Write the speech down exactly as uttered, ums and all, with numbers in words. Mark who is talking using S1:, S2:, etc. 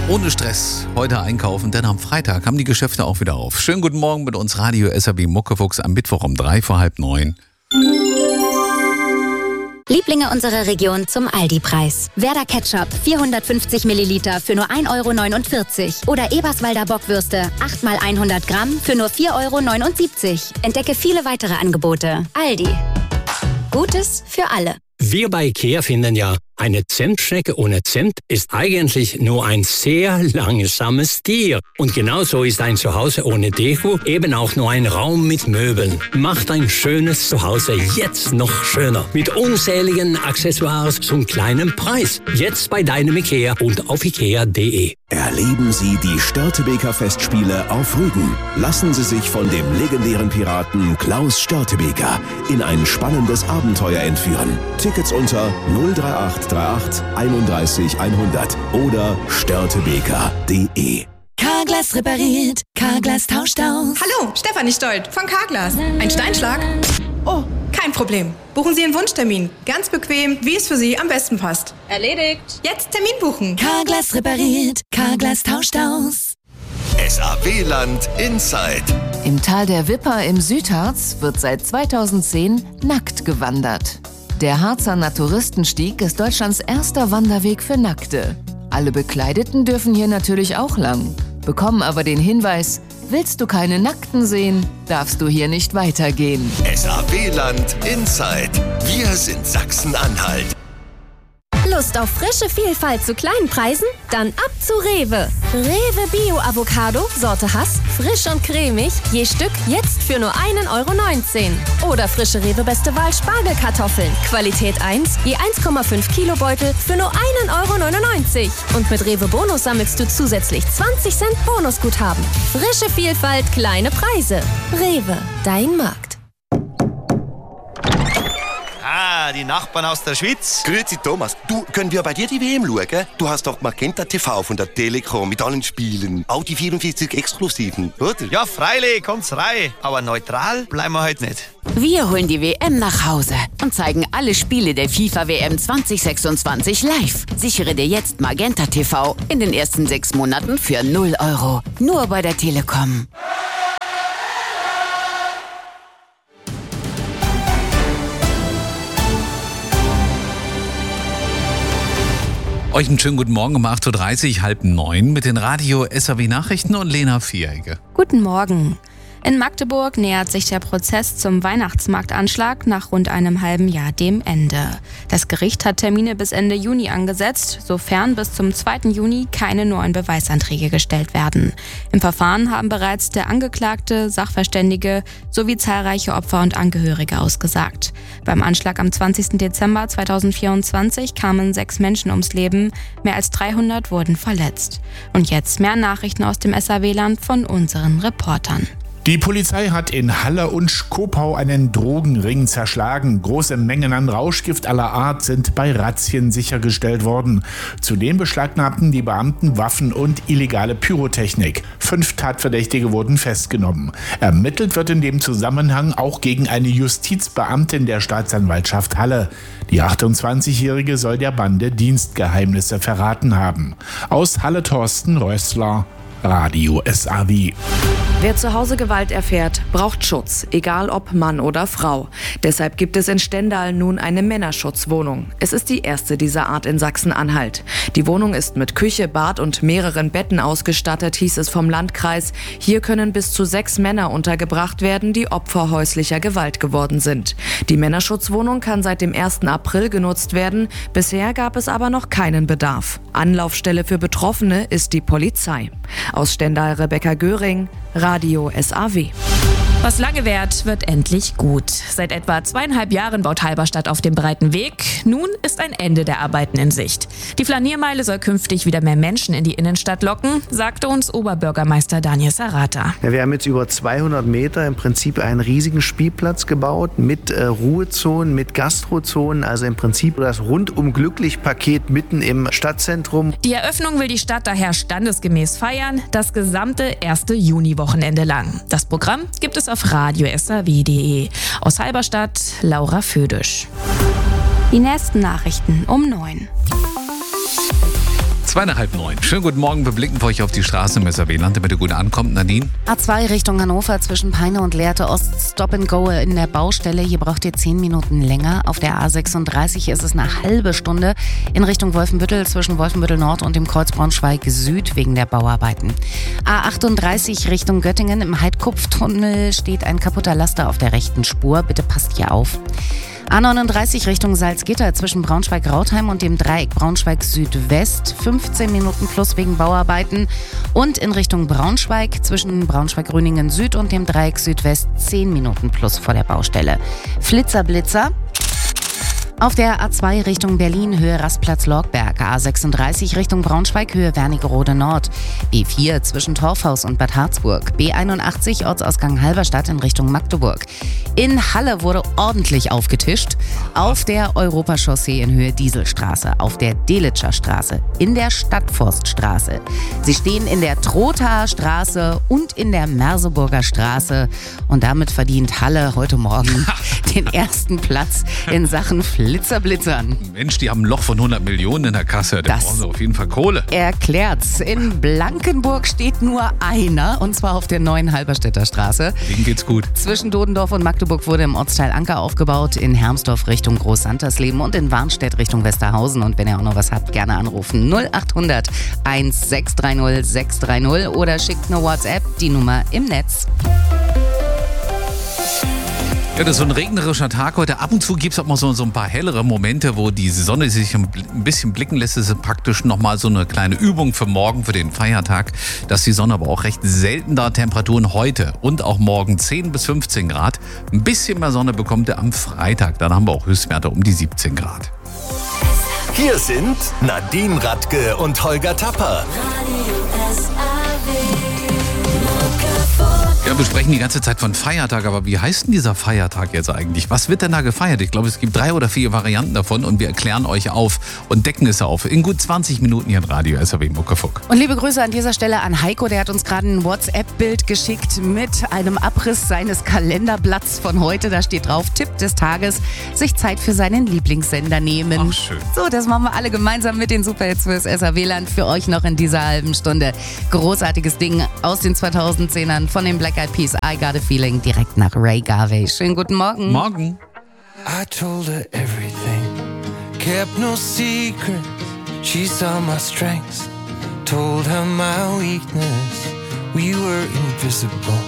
S1: Ohne Stress heute einkaufen, denn am Freitag haben die Geschäfte auch wieder auf. Schönen guten Morgen mit uns Radio S R W Muckefuchs am Mittwoch um drei vor halb neun.
S2: Lieblinge unserer Region zum Aldi-Preis. Werder Ketchup vierhundertfünfzig Milliliter für nur ein Euro neunundvierzig. Oder Eberswalder Bockwürste acht mal hundert Gramm für nur vier Euro neunundsiebzig. Entdecke viele weitere Angebote. Aldi. Gutes für alle.
S3: Wir bei IKEA finden ja, eine Zentschnecke ohne Zent ist eigentlich nur ein sehr langsames Tier. Und genauso ist ein Zuhause ohne Deko eben auch nur ein Raum mit Möbeln. Macht ein schönes Zuhause jetzt noch schöner. Mit unzähligen Accessoires zum kleinen Preis. Jetzt bei deinem IKEA und auf ikea punkt de.
S4: Erleben Sie die Störtebeker Festspiele auf Rügen. Lassen Sie sich von dem legendären Piraten Klaus Störtebeker in ein spannendes Abenteuer entführen. Tickets unter null drei acht drei acht einunddreißig hundert oder störtebeker punkt de.
S5: Carglass repariert, Carglass tauscht aus.
S6: Hallo, Stefanie Stolt von Carglass. Ein Steinschlag? Oh, kein Problem. Buchen Sie einen Wunschtermin. Ganz bequem, wie es für Sie am besten passt.
S7: Erledigt.
S6: Jetzt Termin buchen.
S5: Carglass repariert, Carglass tauscht aus.
S4: S A W-Land Inside.
S8: Im Tal der Wipper im Südharz wird seit zweitausendzehn nackt gewandert. Der Harzer Naturistenstieg ist Deutschlands erster Wanderweg für Nackte. Alle Bekleideten dürfen hier natürlich auch lang, bekommen aber den Hinweis: Willst du keine Nackten sehen, darfst du hier nicht weitergehen.
S4: S A W-Land Inside. Wir sind Sachsen-Anhalt.
S9: Lust auf frische Vielfalt zu kleinen Preisen? Dann ab zu Rewe. Rewe Bio Avocado, Sorte Hass, frisch und cremig, je Stück jetzt für nur ein Euro neunzehn. Oder frische Rewe Beste Wahl Spargelkartoffeln, Qualität eins, je eins Komma fünf Kilo Beutel für nur ein Euro neunundneunzig. Und mit Rewe Bonus sammelst du zusätzlich zwanzig Cent Bonusguthaben. Frische Vielfalt, kleine Preise. Rewe, dein Markt.
S10: Ah, die Nachbarn aus der Schweiz.
S11: Grüezi Thomas, du, können wir bei dir die W M schauen? Du hast doch Magenta T V von der Telekom mit allen Spielen. Auch die vierundvierzig Exklusiven, oder?
S10: Ja, freilich, kommt's rein. Aber neutral bleiben wir heute nicht.
S12: Wir holen die W M nach Hause und zeigen alle Spiele der FIFA W M zwanzig sechsundzwanzig live. Sichere dir jetzt Magenta T V in den ersten sechs Monaten für null Euro. Nur bei der Telekom.
S1: Euch einen schönen guten Morgen um acht Uhr dreißig, halb neun mit den Radio S R W Nachrichten und Lena Vieregge.
S13: Guten Morgen. In Magdeburg nähert sich der Prozess zum Weihnachtsmarktanschlag nach rund einem halben Jahr dem Ende. Das Gericht hat Termine bis Ende Juni angesetzt, sofern bis zum zweiten Juni keine neuen Beweisanträge gestellt werden. Im Verfahren haben bereits der Angeklagte, Sachverständige sowie zahlreiche Opfer und Angehörige ausgesagt. Beim Anschlag am zwanzigsten Dezember zweitausendvierundzwanzig kamen sechs Menschen ums Leben, mehr als dreihundert wurden verletzt. Und jetzt mehr Nachrichten aus dem S R W-Land von unseren Reportern.
S14: Die Polizei hat in Halle und Schkopau einen Drogenring zerschlagen. Große Mengen an Rauschgift aller Art sind bei Razzien sichergestellt worden. Zudem beschlagnahmten die Beamten Waffen und illegale Pyrotechnik. Fünf Tatverdächtige wurden festgenommen. Ermittelt wird in dem Zusammenhang auch gegen eine Justizbeamtin der Staatsanwaltschaft Halle. Die achtundzwanzigjährige soll der Bande Dienstgeheimnisse verraten haben. Aus Halle Thorsten Rössler, Radio S A W.
S15: Wer zu Hause Gewalt erfährt, braucht Schutz, egal ob Mann oder Frau. Deshalb gibt es in Stendal nun eine Männerschutzwohnung. Es ist die erste dieser Art in Sachsen-Anhalt. Die Wohnung ist mit Küche, Bad und mehreren Betten ausgestattet, hieß es vom Landkreis. Hier können bis zu sechs Männer untergebracht werden, die Opfer häuslicher Gewalt geworden sind. Die Männerschutzwohnung kann seit dem ersten April genutzt werden. Bisher gab es aber noch keinen Bedarf. Anlaufstelle für Betroffene ist die Polizei. Aus Stendal Rebecca Göring, Radio S A W.
S16: Was lange währt, wird endlich gut. Seit etwa zweieinhalb Jahren baut Halberstadt auf dem breiten Weg. Nun ist ein Ende der Arbeiten in Sicht. Die Flaniermeile soll künftig wieder mehr Menschen in die Innenstadt locken, sagte uns Oberbürgermeister Daniel Sarata.
S17: Ja, wir haben jetzt über zweihundert Meter im Prinzip einen riesigen Spielplatz gebaut mit äh, Ruhezonen, mit Gastrozonen, also im Prinzip das Rundum-Glücklich-Paket mitten im Stadtzentrum.
S16: Die Eröffnung will die Stadt daher standesgemäß feiern, das gesamte erste Juniwochenende lang. Das Programm gibt es auf radio s a w punkt de. Aus Halberstadt, Laura Födisch.
S13: Die nächsten Nachrichten um neun.
S1: Zweieinhalb neun. Schönen guten Morgen. Wir blicken für euch auf die Straße im S R W-Land, damit ihr gut ankommt. Nadine?
S7: A zwei Richtung Hannover zwischen Peine und Lehrte Ost. Stop and Go in der Baustelle. Hier braucht ihr zehn Minuten länger. Auf der A sechsunddreißig ist es eine halbe Stunde in Richtung Wolfenbüttel zwischen Wolfenbüttel Nord und dem Kreuz Braunschweig Süd wegen der Bauarbeiten. A achtunddreißig Richtung Göttingen. Im Heidkupftunnel steht ein kaputter Laster auf der rechten Spur. Bitte passt hier auf. A neununddreißig Richtung Salzgitter zwischen Braunschweig-Rautheim und dem Dreieck Braunschweig-Südwest. fünfzehn Minuten plus wegen Bauarbeiten. Und in Richtung Braunschweig zwischen Braunschweig-Grüningen Süd und dem Dreieck Südwest zehn Minuten plus vor der Baustelle. Flitzer, Blitzer. Auf der A zwei Richtung Berlin, Höhe Rastplatz-Lorgberg. A sechsunddreißig Richtung Braunschweig, Höhe Wernigerode Nord. B vier zwischen Torfhaus und Bad Harzburg. B einundachtzig Ortsausgang Halberstadt in Richtung Magdeburg. In Halle wurde ordentlich aufgetischt. Auf der Europachaussee in Höhe Dieselstraße. Auf der Delitscher Straße. In der Stadtforststraße. Sie stehen in der Trothaer Straße und in der Merseburger Straße. Und damit verdient Halle heute Morgen den ersten Platz in Sachen Blitzerblitzern.
S1: Mensch, die haben ein Loch von hundert Millionen in der Kasse. Da brauchen sie auf jeden Fall Kohle.
S7: Erklärt's. In Blankenburg steht nur einer, und zwar auf der neuen Halberstädter Straße.
S1: Denen geht's gut.
S7: Zwischen Dodendorf und Magdeburg wurde im Ortsteil Anker aufgebaut, in Hermsdorf Richtung Groß-Santersleben und in Warnstedt Richtung Westerhausen. Und wenn ihr auch noch was habt, gerne anrufen. null achthundert eins sechs drei null sechs drei null oder schickt eine WhatsApp, die Nummer im Netz.
S1: Ja, das ist so ein regnerischer Tag heute. Ab und zu gibt es auch mal so, so ein paar hellere Momente, wo die Sonne sich ein bisschen blicken lässt. Das ist praktisch nochmal so eine kleine Übung für morgen, für den Feiertag. Dass die Sonne aber auch recht selten da. Temperaturen heute und auch morgen zehn bis fünfzehn Grad. Ein bisschen mehr Sonne bekommt ihr am Freitag. Dann haben wir auch Höchstwerte um die siebzehn Grad.
S4: Hier sind Nadine Radke und Holger Tapper.
S1: Ja, wir sprechen die ganze Zeit von Feiertag, aber wie heißt denn dieser Feiertag jetzt eigentlich? Was wird denn da gefeiert? Ich glaube, es gibt drei oder vier Varianten davon und wir erklären euch auf und decken es auf in gut zwanzig Minuten hier im Radio S R W Muckefuck.
S7: Und liebe Grüße an dieser Stelle an Heiko, der hat uns gerade ein WhatsApp-Bild geschickt mit einem Abriss seines Kalenderblatts von heute. Da steht drauf, Tipp des Tages, sich Zeit für seinen Lieblingssender nehmen.
S1: Ach, schön.
S7: So, das machen wir alle gemeinsam mit den Superhits fürs S R W-Land für euch noch in dieser halben Stunde. Großartiges Ding aus den zweitausendzehnern von den Black Eyed Peas, I Got a Feeling, direkt nach Ray Garvey. Schönen guten Morgen.
S1: Morgen.
S18: I told her everything, kept no secrets. She saw my strengths, told her my weakness. We were invisible,